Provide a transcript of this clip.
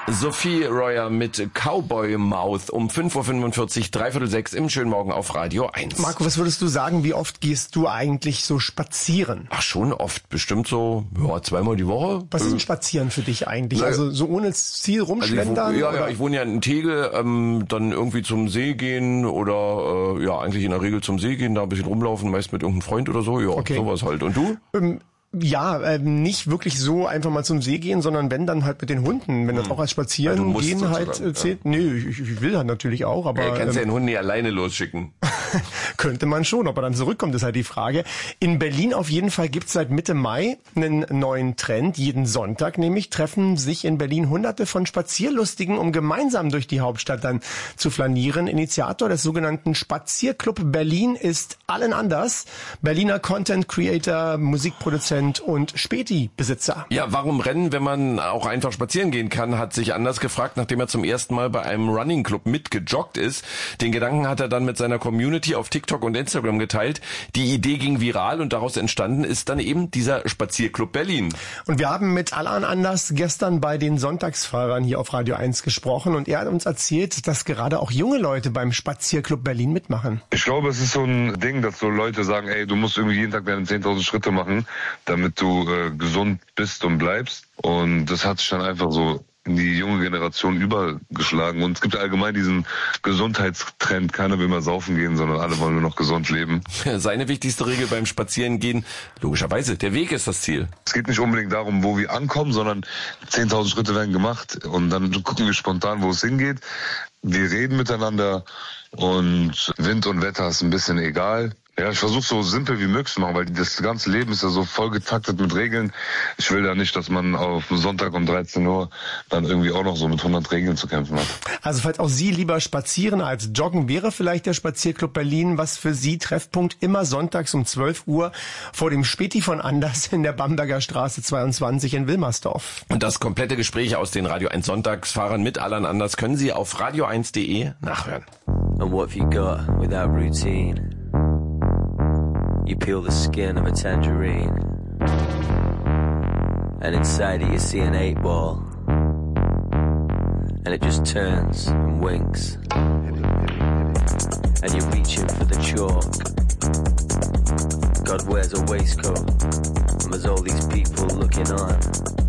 Sophie Royer mit Cowboy Mouth um 5.45 Uhr, 5:45 im schönen Morgen auf Radio 1. Marco, was würdest du sagen, wie oft gehst du eigentlich so spazieren? Ach, schon oft, bestimmt so, ja, 2-mal die Woche. Was ist denn Spazieren für dich eigentlich? Also so ohne Ziel rumschlendern? Also ich wohne ja in Tegel, dann irgendwie zum See gehen oder eigentlich in der Regel zum See gehen, da ein bisschen rumlaufen, meist mit irgendeinem Freund oder so, sowas halt. Und du? Nicht wirklich so einfach mal zum See gehen, sondern wenn, dann halt mit den Hunden. Wenn das auch als Spazieren gehen halt zählt. Ja. Nee, ich will halt natürlich auch, aber... kannst ja den Hund nicht alleine losschicken. Könnte man schon, ob er dann zurückkommt, ist halt die Frage. In Berlin auf jeden Fall gibt's seit Mitte Mai einen neuen Trend. Jeden Sonntag nämlich treffen sich in Berlin Hunderte von Spazierlustigen, um gemeinsam durch die Hauptstadt dann zu flanieren. Initiator des sogenannten Spazierclub Berlin ist Allen Anders. Berliner Content Creator, Musikproduzent und Späti-Besitzer. Ja, warum rennen, wenn man auch einfach spazieren gehen kann, hat sich Anders gefragt, nachdem er zum ersten Mal bei einem Running Club mitgejoggt ist. Den Gedanken hat er dann mit seiner Community auf TikTok und Instagram geteilt. Die Idee ging viral und daraus entstanden ist dann eben dieser Spazierclub Berlin. Und wir haben mit Allen Anders gestern bei den Sonntagsfahrern hier auf Radio 1 gesprochen und er hat uns erzählt, dass gerade auch junge Leute beim Spazierclub Berlin mitmachen. Ich glaube, es ist so ein Ding, dass so Leute sagen, ey, du musst irgendwie jeden Tag deine 10.000 Schritte machen, damit du gesund bist und bleibst. Und das hat sich dann einfach so in die junge Generation übergeschlagen. Und es gibt allgemein diesen Gesundheitstrend, keiner will mehr saufen gehen, sondern alle wollen nur noch gesund leben. Seine wichtigste Regel beim Spazierengehen, logischerweise, der Weg ist das Ziel. Es geht nicht unbedingt darum, wo wir ankommen, sondern 10.000 Schritte werden gemacht und dann gucken wir spontan, wo es hingeht. Wir reden miteinander und Wind und Wetter ist ein bisschen egal. Ja, ich versuche so simpel wie möglich zu machen, weil das ganze Leben ist ja so voll getaktet mit Regeln. Ich will da nicht, dass man auf Sonntag um 13 Uhr dann irgendwie auch noch so mit 100 Regeln zu kämpfen hat. Also falls auch Sie lieber spazieren als joggen, wäre vielleicht der Spazierclub Berlin was für Sie. Treffpunkt immer sonntags um 12 Uhr vor dem Späti von Anders in der Bamberger Straße 22 in Wilmersdorf. Und das komplette Gespräch aus den Radio 1 Sonntagsfahrern mit Allen Anders können Sie auf radio1.de nachhören. And what have you got without routine? You peel the skin of a tangerine, and inside it you see an 8-ball, and it just turns and winks, and you're reaching for the chalk. God wears a waistcoat, and there's all these people looking on.